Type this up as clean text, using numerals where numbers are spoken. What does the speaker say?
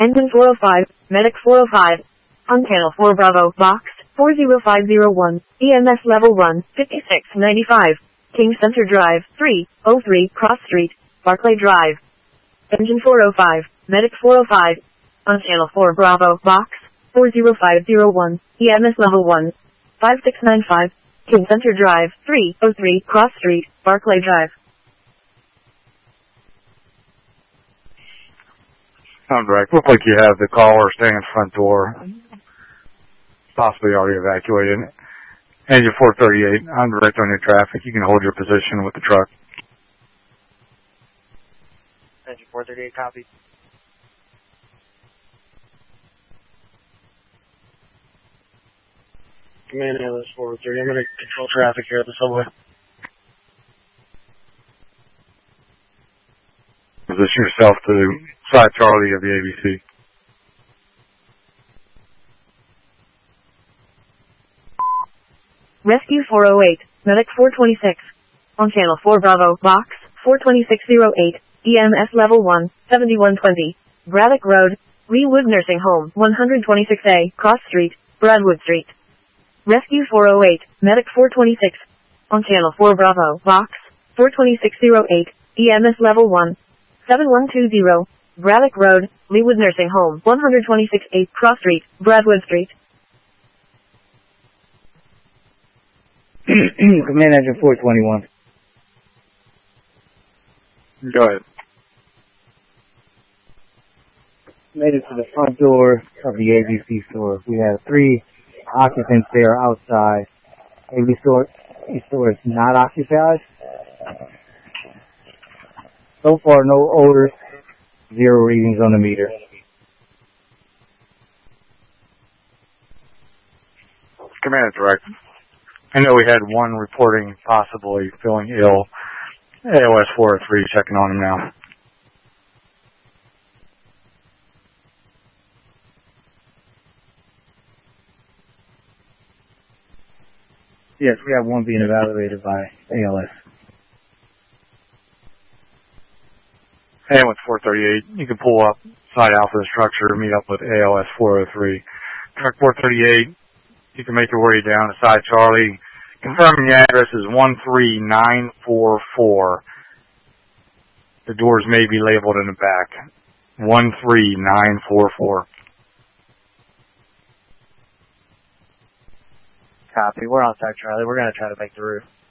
Engine 405, Medic 405. On channel 4 Bravo, box 40501, EMS level 1, 5695. King Center Drive, 303 Cross Street, Barclay Drive. Engine 405, Medic 405. On channel 4 Bravo, box 40501, EMS level 1, 5695. King Center Drive, 303 Cross Street, Barclay Drive. Sound direct. Look like you have the caller staying in front door, possibly already evacuated. Engine 438, I'm direct on your traffic. You can hold your position with the truck. Engine 438, copy. Command ALS 430, I'm going to control traffic here at the subway. Position yourself to side Charlie of the ABC. Rescue 408, Medic 426. On channel 4 Bravo, box 42608, EMS level 1, 7120. Braddock Road, Leewood Nursing Home, 126A, Cross Street, Bradwood Street. Rescue 408, Medic 426. On channel 4 Bravo, box 42608, EMS level 1, 7120. Braddock Road, Leewood Nursing Home, 126A, Cross Street, Bradwood Street. Command Engine 421. Go ahead. Made it to the front door of the ABC store. We have 3 occupants there outside. ABC store is not occupied. So far, no odors, 0 readings on the meter. Command direct. I know we had one reporting possibly feeling ill. AOS 403 checking on him now. Yes, we have one being evaluated by ALS. AOS 438, you can pull up side alpha of the structure, meet up with AOS 403. Truck 438, you can make your way down to side Charlie. Confirming the address is 13944. The doors may be labeled in the back. 13944. Copy. We're outside, Charlie. We're going to try to make the roof.